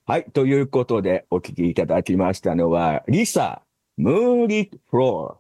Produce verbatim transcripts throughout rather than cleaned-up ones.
はい。ということで、お聞きいただきましたのは、リサ、ムーンリットフロ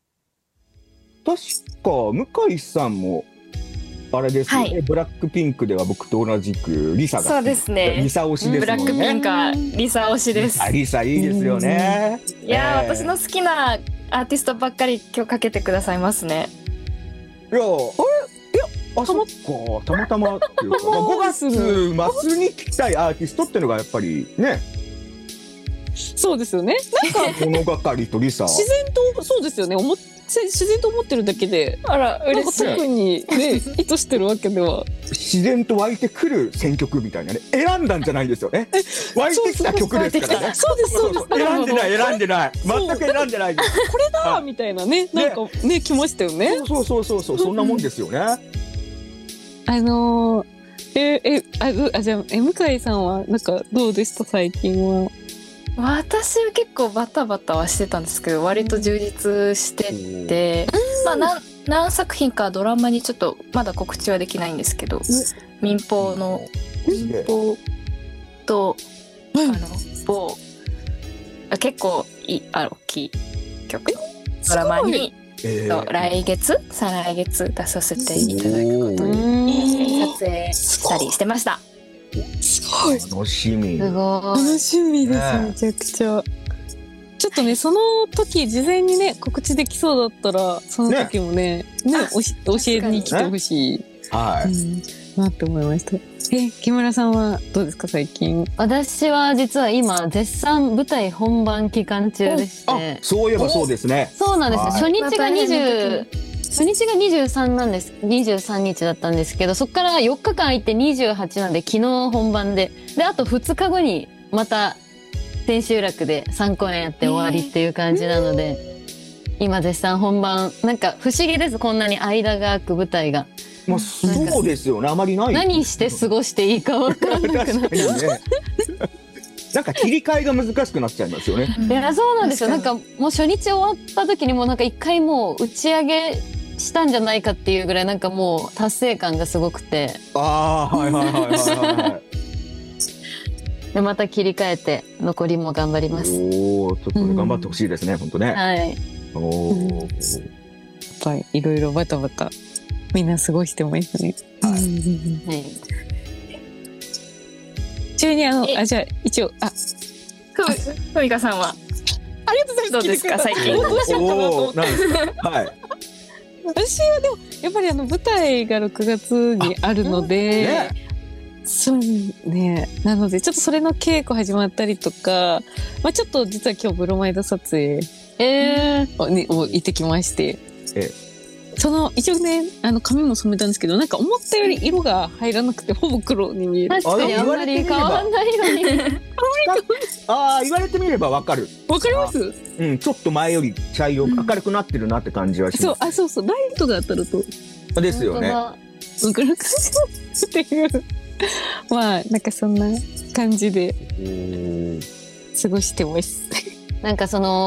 ー。確か、向井さんも、あれですよね、 はい。 ブラックピンクでは僕と同じく、リサが好き。 そうですね。 リサ推しですブラックピもんね。 ンカー、リサ推しです。 あ、リサいいですよね。 いやー、 えー私の好きなアーティストばっかり今日かけてくださいますね。 いや、あれいや、あ、そっか、たまたまっていうか、まあ、ごがつ末に聞きたいアーティストっていうのがやっぱりね、 そうですよね。なんか物語とリサ。 自然とそうですよね。思っ自然と思ってるだけで、 あら、 なんか嬉しい。 特にね意図してるわけでは。 自然と湧いてくる選曲みたいなね、選んだんじゃないんですよね。湧いてきた曲ですからね。 そうですそうです。 選んでない選んでない、全く選んでないです。 これだみたいなね、なんかね来ましたよね。 そうそうそうそう、そんなもんですよね。 あのー、ええあどあじゃあえ向井さんはなんかどうでした最近は。 私は結構バタバタはしてたんですけど、割と充実してて、まあ何何作品かドラマにちょっとまだ告知はできないんですけど、民放の民放とあの某あ結構いあ大きい曲のドラマに、 えと来月再来月出させていただくことに撮影したりしてました。 すごい楽しみ。 すごい楽しみです、 ねめちゃくちゃ。ちょっとねその時事前にね告知できそうだったらその時もねねあおし教えに来てほしい、 はい、 うん、なって思いました。え木村さんはどうですか最近。 私は実は今絶賛舞台本番期間中でしあ、 て、 そういえばそうですね。 そうなんですね、 はい初日がまたね 20初日がにじゅうさんなんですにじゅうさんにちだったんですけど、そこからよっかかん空いてにじゅうはちなんで昨日本番でであとふつかごにまた千秋楽でさんこえんやって終わりっていう感じなので、今絶賛本番。なんか不思議です、こんなに間が空く舞台が。 まあ、そうですよね、あまりない。 何して過ごしていいか分からなくな確かってにね。なんか切り替えが難しくなっちゃいますよね。 いやそうなんですよ。なん確かもう初日終わった時にもうなんか一回もう打ち上げしたんじゃないかっていうぐらいなんかもう達成感がすごくて、 ああ、はいはいはいはいはい。 でまた切り替えて残りも頑張ります。 おお、ちょっとね頑張ってほしいですね、本当ね。 はい。 おお。 やっぱりいろいろバタバタみんな過ごしてますね。 はいうんうんうんはい。 中にあのえあじゃあ一応あふみふみかさんはありがとうございます。 どうですか最近どうしようかなと思って。 おーなんですか。はい。 私はでもやっぱりあの舞台がろくがつにあるので、 ね。 そうね、なのでちょっとそれの稽古始まったりとか、まあ、ちょっと実は今日ブロマイド撮影えをにを行ってきまして、 えその一応ねあの髪も染めたんですけどなんか思ったより色が入らなくてほぼ黒に見える。 確かにあんまり変わんないのに。 ああ、言われてみればわかる。 わかります？ うん、ちょっと前より茶色、 うん明るくなってるなって感じはしまそうあそうそうライトが当たるとす。ですよね。 本わかるかっていうまあなんかそんな感じでおー過ごしてます。 当だなんかその